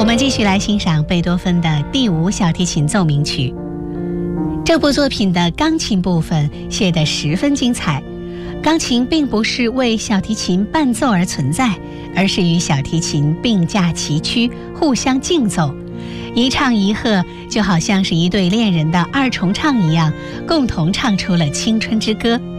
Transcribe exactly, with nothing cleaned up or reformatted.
们继续来欣赏贝多芬的第五小提琴奏鸣曲。这部作品的钢琴部分写得十分精彩，钢琴并不是为小提琴伴奏而存在，而是与小提琴并驾齐驱，互相竞奏，一唱一和，就好像是一对恋人的二重唱一样，共同唱出了青春之歌。